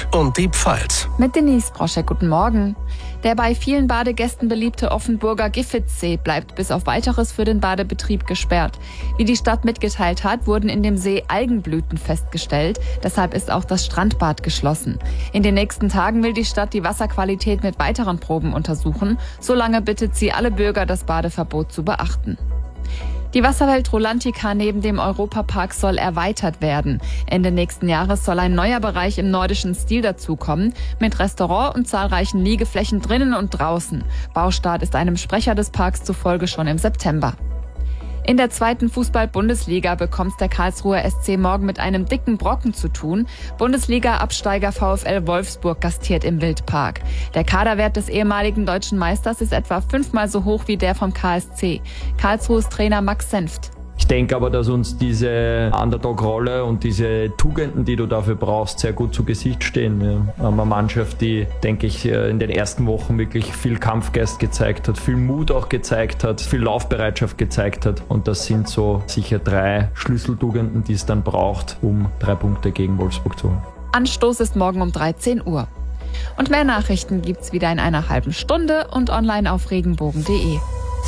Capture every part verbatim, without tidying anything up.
und die Pfalz. Mit Denise Broschek, guten Morgen. Der bei vielen Badegästen beliebte Offenburger Giffitzsee bleibt bis auf Weiteres für den Badebetrieb gesperrt. Wie die Stadt mitgeteilt hat, wurden in dem See Algenblüten festgestellt. Deshalb ist auch das Strandbad geschlossen. In den nächsten Tagen will die Stadt die Wasserqualität mit weiteren Proben untersuchen. Solange bittet sie alle Bürger, das Badeverbot zu beachten. Die Wasserwelt Rolantica neben dem Europapark soll erweitert werden. Ende nächsten Jahres soll ein neuer Bereich im nordischen Stil dazukommen, mit Restaurant und zahlreichen Liegeflächen drinnen und draußen. Baustart ist einem Sprecher des Parks zufolge schon im September. In der zweiten Fußball-Bundesliga bekommt der Karlsruher S C morgen mit einem dicken Brocken zu tun. Bundesliga-Absteiger VfL Wolfsburg gastiert im Wildpark. Der Kaderwert des ehemaligen deutschen Meisters ist etwa fünfmal so hoch wie der vom K S C. Karlsruhes Trainer Max Senft. Ich denke aber, dass uns diese Underdog-Rolle und diese Tugenden, die du dafür brauchst, sehr gut zu Gesicht stehen. Wir haben eine Mannschaft, die, denke ich, in den ersten Wochen wirklich viel Kampfgeist gezeigt hat, viel Mut auch gezeigt hat, viel Laufbereitschaft gezeigt hat. Und das sind so sicher drei Schlüsseltugenden, die es dann braucht, um drei Punkte gegen Wolfsburg zu holen. Anstoß ist morgen um dreizehn Uhr. Und mehr Nachrichten gibt's wieder in einer halben Stunde und online auf regenbogen punkt de.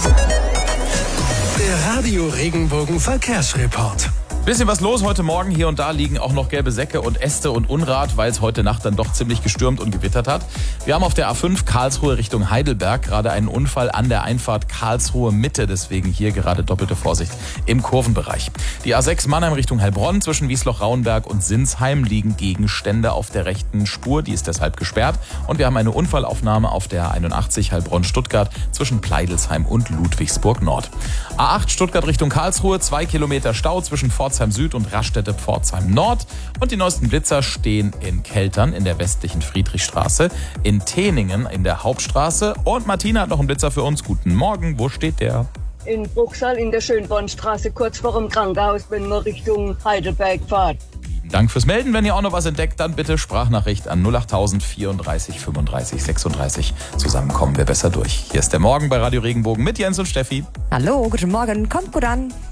Der Radio Regenbogen Verkehrsreport. Bisschen was los heute Morgen. Hier und da liegen auch noch gelbe Säcke und Äste und Unrat, weil es heute Nacht dann doch ziemlich gestürmt und gewittert hat. Wir haben auf der A fünf Karlsruhe Richtung Heidelberg gerade einen Unfall an der Einfahrt Karlsruhe Mitte. Deswegen hier gerade doppelte Vorsicht im Kurvenbereich. Die A sechs Mannheim Richtung Heilbronn zwischen Wiesloch-Rauenberg und Sinsheim liegen Gegenstände auf der rechten Spur. Die ist deshalb gesperrt. Und wir haben eine Unfallaufnahme auf der A einundachtzig Heilbronn-Stuttgart zwischen Pleidelsheim und Ludwigsburg Nord. A acht Stuttgart Richtung Karlsruhe, zwei Kilometer Stau zwischen Pforzheim Süd und Raststätte-Pforzheim Nord. Und die neuesten Blitzer stehen in Keltern in der westlichen Friedrichstraße, in Teningen in der Hauptstraße. Und Martina hat noch einen Blitzer für uns. Guten Morgen, wo steht der? In Bruchsal in der Schönbornstraße, kurz vor dem Krankenhaus, wenn man Richtung Heidelberg fährt. Dank fürs Melden. Wenn ihr auch noch was entdeckt, dann bitte Sprachnachricht an null achttausend vierunddreißig fünfunddreißig sechsunddreißig. Zusammen kommen wir besser durch. Hier ist der Morgen bei Radio Regenbogen mit Jens und Steffi. Hallo, guten Morgen, kommt gut an.